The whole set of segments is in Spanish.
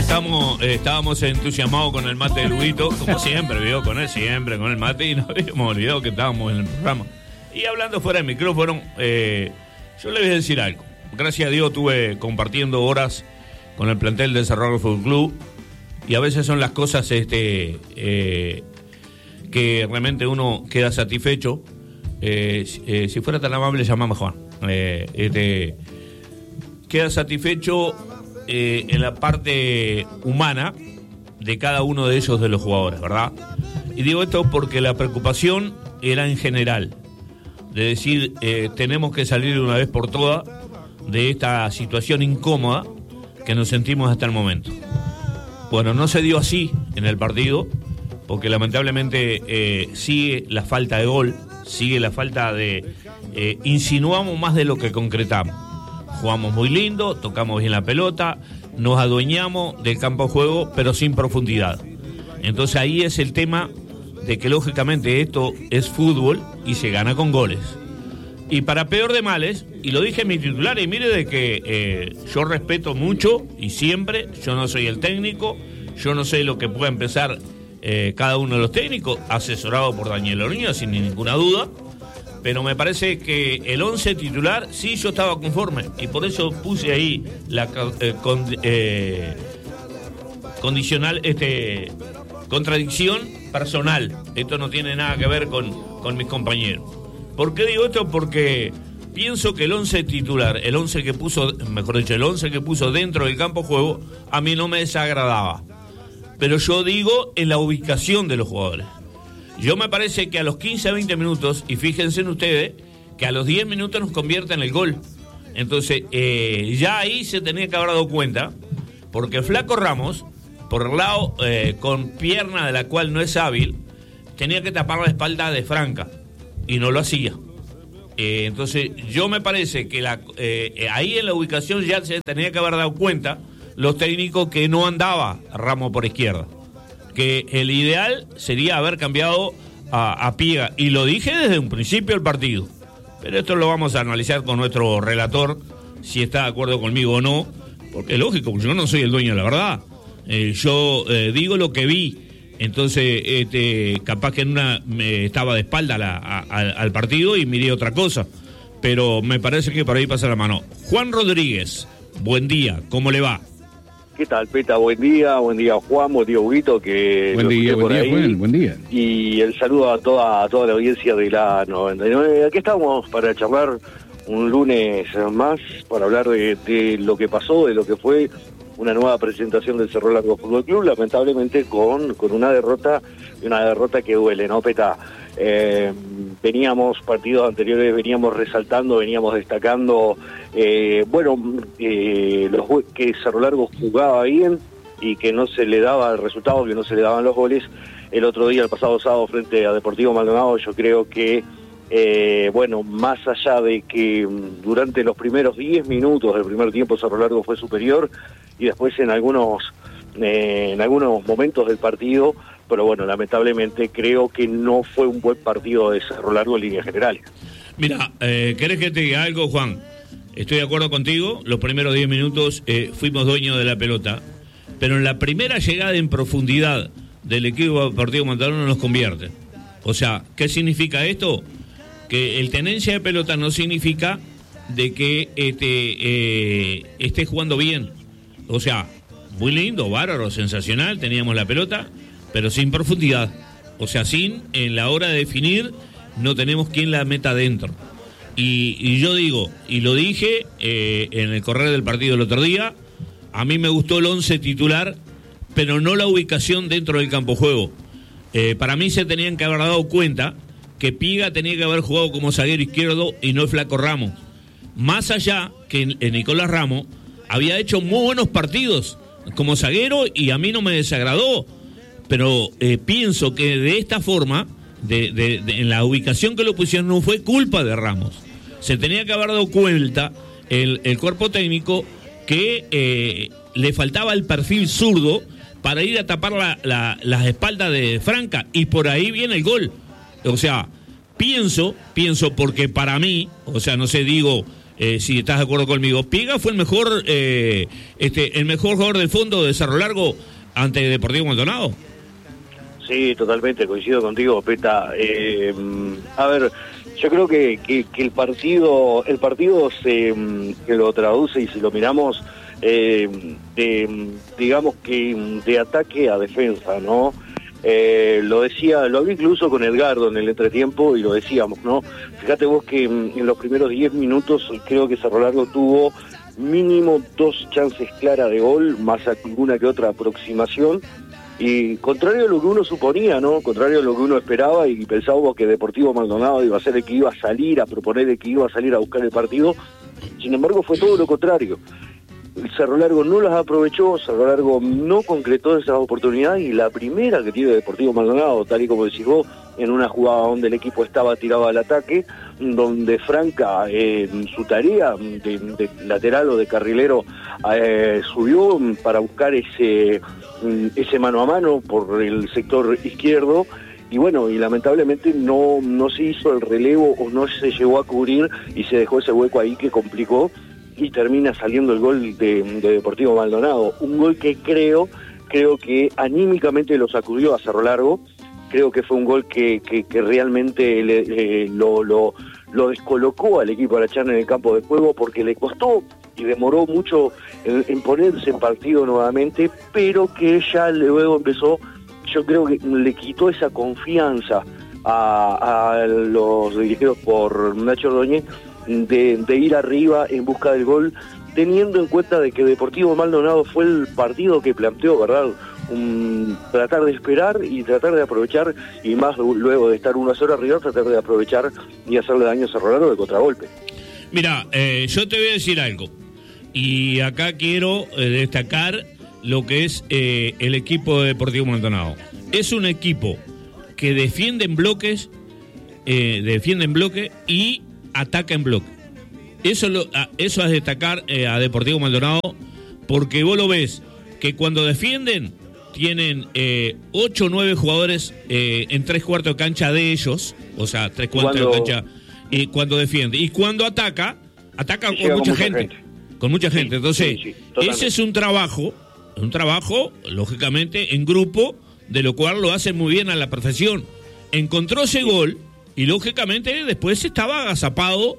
Estábamos entusiasmados con el mate de Luguito, como siempre, ¿vio? Con el mate, y nos habíamos olvidado que estábamos en el programa. Y hablando fuera del micrófono, yo le voy a decir algo. Gracias a Dios estuve compartiendo horas con el plantel del Cerro Largo Fútbol Club, y a veces son las cosas que realmente uno queda satisfecho. Si fuera tan amable, llamame Juan. Queda satisfecho en la parte humana de cada uno de ellos, de los jugadores, ¿verdad? Y digo esto porque la preocupación era en general, de decir, tenemos que salir de una vez por todas de esta situación incómoda que nos sentimos hasta el momento. Bueno, no se dio así en el partido, porque lamentablemente sigue la falta de gol, sigue la falta de... insinuamos más de lo que concretamos. Jugamos muy lindo, tocamos bien la pelota, nos adueñamos del campo de juego, pero sin profundidad. Entonces ahí es el tema de que lógicamente esto es fútbol y se gana con goles. Y para peor de males, y lo dije en mi titular, y mire de que yo respeto mucho y siempre, yo no soy el técnico, yo no sé lo que pueda empezar cada uno de los técnicos, asesorado por Daniel Orño, sin ninguna duda. Pero me parece que el 11 titular, sí, yo estaba conforme. Y por eso puse ahí la contradicción personal. Esto no tiene nada que ver con mis compañeros. ¿Por qué digo esto? Porque pienso que el 11 titular, el 11 que puso, mejor dicho, el 11 que puso dentro del campo de juego, a mí no me desagradaba. Pero yo digo en la ubicación de los jugadores. Yo me parece que a los 15 a 20 minutos, y fíjense en ustedes, que a los 10 minutos nos convierte en el gol. Entonces, ya ahí se tenía que haber dado cuenta, porque Flaco Ramos, por el lado, con pierna de la cual no es hábil, tenía que tapar la espalda de Franca, y no lo hacía. Entonces, yo me parece que ahí en la ubicación ya se tenía que haber dado cuenta los técnicos que no andaba Ramos por izquierda. Que el ideal sería haber cambiado a Piega, y lo dije desde un principio del partido, pero esto lo vamos a analizar con nuestro relator, si está de acuerdo conmigo o no, porque es lógico, yo no soy el dueño de la verdad, yo digo lo que vi. Entonces capaz que en una me estaba de espalda al partido y miré otra cosa, pero me parece que por ahí pasa la mano. Juan Rodríguez, buen día, ¿cómo le va? ¿Qué tal, Peta? Buen día Juan, buen día Huguito, que buen día Juan, buen día. Y el saludo a toda la audiencia de la 99. Aquí estamos para charlar un lunes más, para hablar de lo que pasó, de lo que fue una nueva presentación del Cerro Largo Fútbol Club, lamentablemente con una derrota que duele, ¿no, Peta? Partidos anteriores veníamos resaltando, veníamos destacando, que Cerro Largo jugaba bien y que no se le daba el resultado, que no se le daban los goles. El otro día, el pasado sábado, frente a Deportivo Maldonado, yo creo que, más allá de que durante los primeros 10 minutos del primer tiempo Cerro Largo fue superior, y después en algunos momentos del partido, pero bueno, lamentablemente creo que no fue un buen partido de Cerro Largo en líneas generales. Mira, ¿querés que te diga algo, Juan? Estoy de acuerdo contigo, los primeros 10 minutos fuimos dueños de la pelota, pero en la primera llegada en profundidad del equipo Deportivo Maldonado no nos convierte. O sea, ¿qué significa esto? Que el tenencia de pelota no significa de que esté jugando bien. O sea, muy lindo, bárbaro, sensacional, teníamos la pelota, pero sin profundidad. O sea, en la hora de definir, no tenemos quien la meta adentro. Y yo digo, y lo dije en el correr del partido el otro día, a mí me gustó el 11 titular, pero no la ubicación dentro del campo juego. Para mí se tenían que haber dado cuenta que Piega tenía que haber jugado como zaguero izquierdo y no el Flaco Ramos. Más allá que Nicolás Ramos había hecho muy buenos partidos como zaguero y a mí no me desagradó, pero pienso que de esta forma, en la ubicación que lo pusieron, no fue culpa de Ramos. Se tenía que haber dado cuenta el cuerpo técnico que le faltaba el perfil zurdo para ir a tapar las espaldas de Franca, y por ahí viene el gol. O sea, pienso porque para mí, o sea, no sé, digo, si estás de acuerdo conmigo. Piega fue el mejor jugador del fondo de Cerro Largo ante Deportivo Maldonado. Sí, totalmente, coincido contigo, Peta. A ver, yo creo que el partido que lo traduce, y si lo miramos, digamos que de ataque a defensa, ¿no? Lo hablé incluso con Edgardo en el entretiempo y lo decíamos, ¿no? Fíjate vos que en los primeros 10 minutos creo que Cerro Largo tuvo mínimo 2 chances claras de gol, más alguna que otra aproximación. Y contrario a lo que uno suponía, ¿no? Contrario a lo que uno esperaba y pensábamos que Deportivo Maldonado iba a ser el que iba a salir a proponer, el que iba a salir a buscar el partido. Sin embargo, fue todo lo contrario. El Cerro Largo no las aprovechó, Cerro Largo no concretó esas oportunidades, y la primera que tiene Deportivo Maldonado, tal y como decís vos, en una jugada donde el equipo estaba tirado al ataque, donde Franca, en su tarea de lateral o de carrilero, subió para buscar ese mano a mano por el sector izquierdo, y bueno, y lamentablemente no se hizo el relevo o no se llegó a cubrir y se dejó ese hueco ahí que complicó, y termina saliendo el gol de Deportivo Maldonado. Un gol que creo que anímicamente lo sacudió a Cerro Largo. Creo que fue un gol que realmente lo descolocó al equipo arachano en el campo de juego, porque le costó y demoró mucho en ponerse en partido nuevamente, pero que ya luego empezó, yo creo que le quitó esa confianza a los dirigidos por Nacho Ordóñez de ir arriba en busca del gol, teniendo en cuenta de que Deportivo Maldonado fue el partido que planteó, ¿verdad? Tratar de esperar y tratar de aprovechar, y más luego de estar 1-0 arriba, tratar de aprovechar y hacerle daño a Cerro Largo de contragolpe. Mira, yo te voy a decir algo, y acá quiero destacar lo que es el equipo de Deportivo Maldonado. Es un equipo que defiende en bloque y ataca en bloque. Eso es destacar a Deportivo Maldonado, porque vos lo ves que cuando defienden tienen 8 o 9 jugadores en 3/4 de cancha de ellos, o sea, 3/4 de cancha cuando defiende, y cuando ataca con mucha gente. Con mucha gente. Entonces, ese es un trabajo, lógicamente, en grupo, de lo cual lo hace muy bien a la perfección. Encontró ese gol y, lógicamente, después estaba agazapado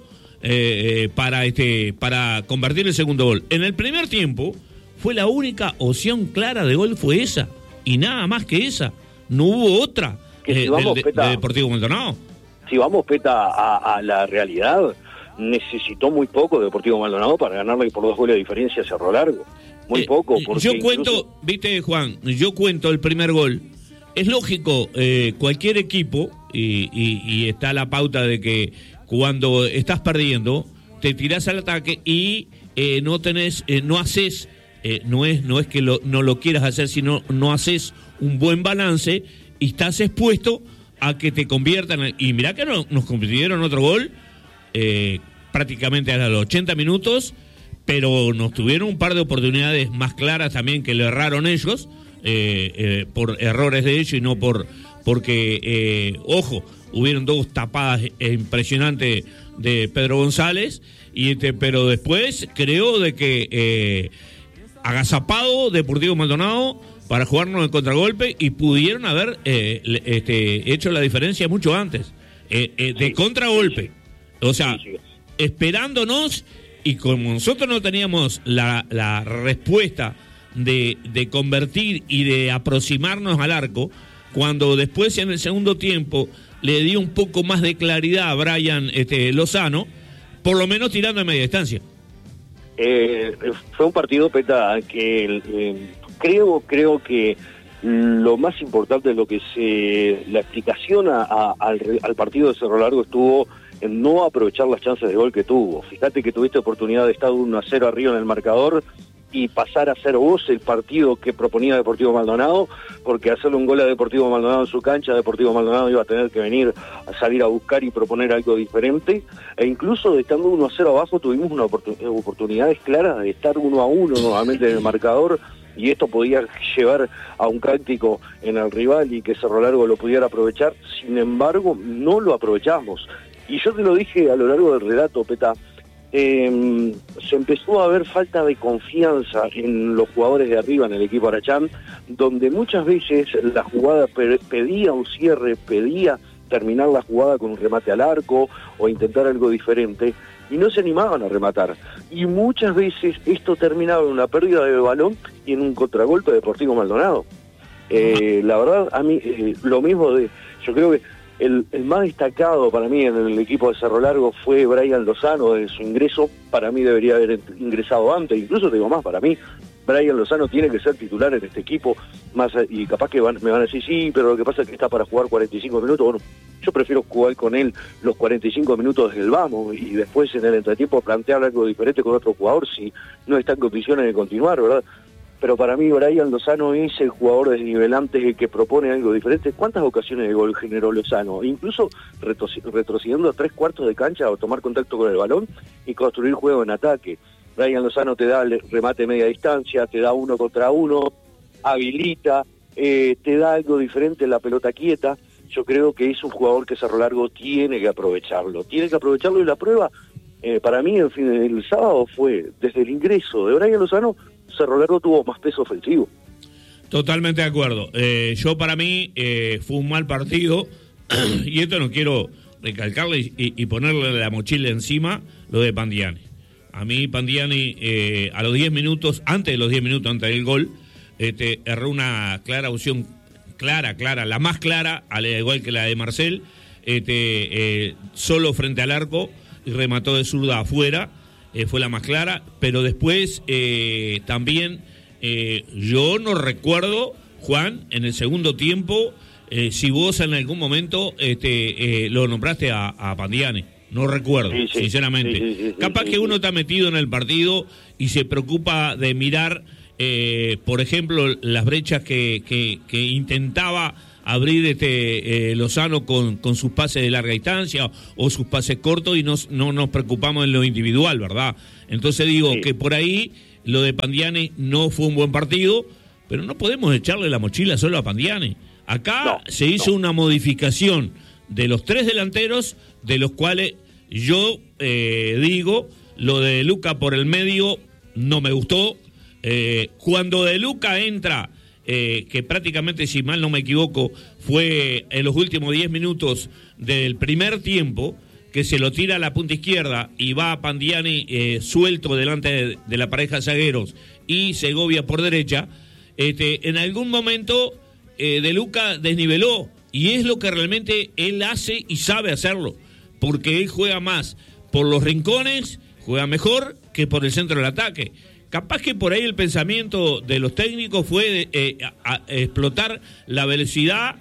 para convertir el segundo gol. En el primer tiempo fue la única opción clara de gol, fue esa, y nada más que esa. No hubo otra de Deportivo Maldonado. Si vamos, Peta, a la realidad, necesitó muy poco Deportivo Maldonado para ganarle por 2 goles de diferencia a Cerro Largo. Muy poco. Yo cuento, viste, Juan, el primer gol. Es lógico, cualquier equipo, y está la pauta de que cuando estás perdiendo, te tirás al ataque y no haces, no es que no lo quieras hacer, sino no haces un buen balance y estás expuesto a que te conviertan. Y mirá que nos convirtieron otro gol prácticamente a los 80 minutos, pero nos tuvieron un par de oportunidades más claras también que le erraron ellos, por errores de ellos y no porque hubieron 2 tapadas impresionantes de Pedro González, pero después creo de que agazapado Deportivo Maldonado para jugarnos el contragolpe, y pudieron haber hecho la diferencia mucho antes, de contragolpe, o sea, esperándonos, y como nosotros no teníamos la respuesta de convertir y de aproximarnos al arco, cuando después en el segundo tiempo le dio un poco más de claridad a Brian Lozano, por lo menos tirando a media distancia. Fue un partido, Peta, que creo que lo más importante de lo que la explicación al partido de Cerro Largo estuvo en no aprovechar las chances de gol que tuvo. Fíjate que tuviste oportunidad de estar 1-0 arriba en el marcador y pasar a ser vos el partido que proponía Deportivo Maldonado, porque hacerle un gol a Deportivo Maldonado en su cancha, Deportivo Maldonado iba a tener que venir a salir a buscar y proponer algo diferente, e incluso estando 1-0 abajo tuvimos oportunidades claras de estar 1-1 nuevamente en el marcador, y esto podía llevar a un cántico en el rival y que Cerro Largo lo pudiera aprovechar. Sin embargo, no lo aprovechamos. Y yo te lo dije a lo largo del relato, Peta, se empezó a ver falta de confianza en los jugadores de arriba en el equipo Arachán, donde muchas veces la jugada pedía un cierre, pedía terminar la jugada con un remate al arco o intentar algo diferente, y no se animaban a rematar. Y muchas veces esto terminaba en una pérdida de balón y en un contragolpe de Deportivo Maldonado. La verdad, a mí, lo mismo yo creo que el más destacado para mí en el equipo de Cerro Largo fue Brian Lozano. De su ingreso, para mí debería haber ingresado antes, incluso te digo más, para mí Brian Lozano tiene que ser titular en este equipo, y capaz que me van a decir, sí, pero lo que pasa es que está para jugar 45 minutos, bueno, yo prefiero jugar con él los 45 minutos desde el vamos, y después en el entretiempo plantear algo diferente con otro jugador si no está en condiciones de continuar, ¿verdad? Pero para mí Brian Lozano es el jugador desnivelante, el que propone algo diferente. ¿Cuántas ocasiones de gol generó Lozano? Incluso retrocediendo a 3/4 de cancha o tomar contacto con el balón y construir juego en ataque. Brian Lozano te da el remate media distancia, te da 1 contra 1, habilita, te da algo diferente en la pelota quieta. Yo creo que es un jugador que Cerro Largo tiene que aprovecharlo. Tiene que aprovecharlo, y la prueba, para mí, el sábado fue, desde el ingreso de Brian Lozano, Cerro Largo tuvo más peso ofensivo. Totalmente de acuerdo. Yo, para mí, fue un mal partido, y esto no quiero recalcarle y ponerle la mochila encima, lo de Pandiani. A mí Pandiani, a los 10 minutos, antes del gol, erró una clara opción, clara, la más clara, al igual que la de Marcel, solo frente al arco, y remató de zurda afuera, fue la más clara, pero después también yo no recuerdo, Juan, en el segundo tiempo, si vos en algún momento lo nombraste a Pandiani. No recuerdo, sí, sinceramente. Sí, capaz que uno está metido en el partido y se preocupa de mirar, por ejemplo, las brechas que intentaba abrir Lozano con sus pases de larga distancia o sus pases cortos, y no nos preocupamos en lo individual, ¿verdad? Entonces digo que por ahí lo de Pandiani no fue un buen partido, pero no podemos echarle la mochila solo a Pandiani. Acá se hizo una modificación de los 3 delanteros, de los cuales yo digo, lo de Luca por el medio no me gustó. Cuando de Luca entra, que prácticamente, si mal no me equivoco, fue en los últimos 10 minutos del primer tiempo, que se lo tira a la punta izquierda y va a Pandiani suelto delante de la pareja de zagueros y Segovia por derecha, en algún momento de Luca desniveló, y es lo que realmente él hace y sabe hacerlo, porque él juega más por los rincones, juega mejor que por el centro del ataque. Capaz que por ahí el pensamiento de los técnicos fue explotar la velocidad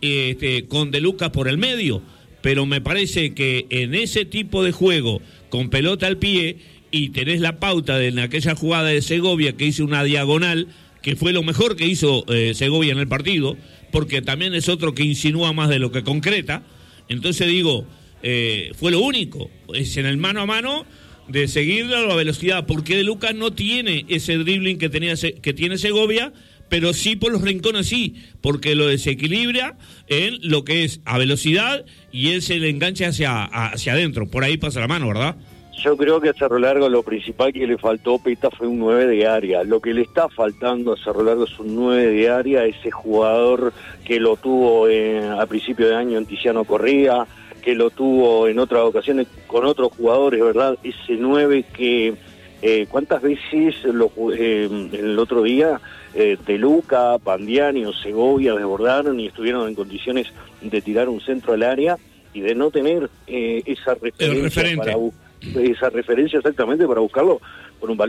con De Lucas por el medio, pero me parece que en ese tipo de juego, con pelota al pie, y tenés la pauta de en aquella jugada de Segovia que hizo una diagonal, que fue lo mejor que hizo Segovia en el partido, porque también es otro que insinúa más de lo que concreta. Entonces digo, fue lo único, es en el mano a mano de seguir a la velocidad, porque De Lucas no tiene ese dribbling que tiene Segovia, pero sí por los rincones sí, porque lo desequilibra en lo que es a velocidad, y él se le engancha hacia adentro, por ahí pasa la mano, ¿verdad? Yo creo que a Cerro Largo lo principal que le faltó, Peta, fue un 9 de área. Lo que le está faltando a Cerro Largo es un 9 de área, ese jugador que lo tuvo a principio de año en Tiziano Correa, que lo tuvo en otras ocasiones con otros jugadores, ¿verdad? Ese 9 que cuántas veces el otro día De Luca, Pandiani o Segovia desbordaron y estuvieron en condiciones de tirar un centro al área y de no tener esa referencia exactamente para buscarlo por un balón.